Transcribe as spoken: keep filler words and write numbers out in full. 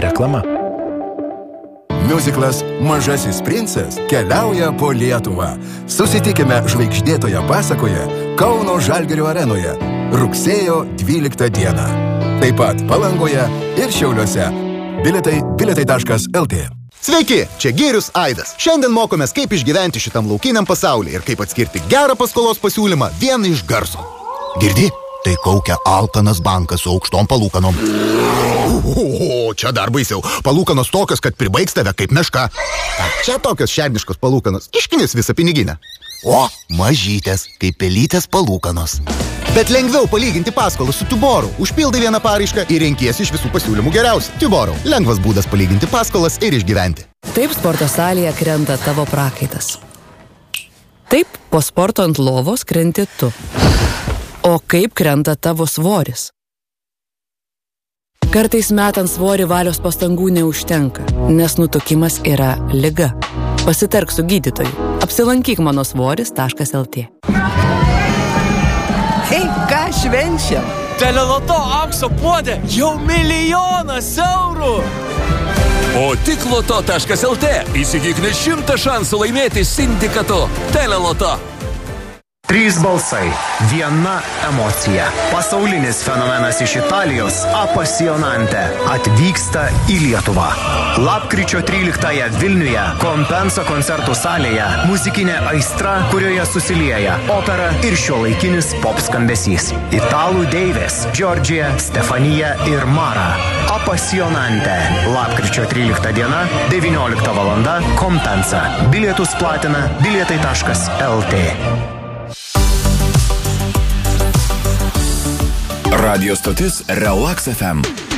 Reklama. Miuziklas Mažasis princas keliauja po Lietuvą. Susitikime žvaigždėtoje pasakoje Kauno Žalgirio arenoje rugsėjo dvyliktą dieną. Taip pat Palangoje ir Šiauliuose. Bilietai bilietai taškas el tė. Sveiki, čia Girius Aidas. Šiandien mokomės, kaip išgyventi šitam laukiniam pasaulyje ir kaip atskirti gerą paskolos pasiūlymą vieną iš garso. Girdi? Tai kaukia alkanas bankas su aukštom palūkanom. O, čia dar baisiau. Palūkanos tokios, kad pribaigs tave kaip meška. Čia tokios šerniškos palūkanos. Iškinės visą piniginę. O, mažytės, kaip pelytės palūkanos. Bet lengviau palyginti paskolą su Tuboru. Užpildai vieną paraišką ir renkiesi iš visų pasiūlymų geriausią. Tuboru. Lengvas būdas palyginti paskolas ir išgyventi. Taip sporto salėje krenta tavo prakaitas. Taip po sporto ant lovos krenti tu. O kaip krenta tavo svoris? Kartais metant svorį valios pastangų neužtenka, nes nutukimas yra liga. Pasitark su gydytoju. Apsilankyk mano svoris taškas el tė. Hei, ką švenčiam? Teleloto aukso puodė jau milijonas eurų! O tik loto taškas el tė įsigyk net šimtą šansų laimėti sindikatu. Teleloto. Trys balsai, viena emocija. Pasaulinis fenomenas iš Italijos Apassionante atvyksta į Lietuvą. Lapkričio tryliktąją Vilniuje Kompensa koncertų salėje muzikinė aistra, kurioje susilieja opera ir šiuolaikinis pop skambesys. Italų deivės Giorgia, Stefanija ir Mara. Apassionante. Lapkričio tryliktą diena, devyniolikta valanda, Kompensa. Bilietus platina bilietai taškas el tė. Radio stotis Relax ef em.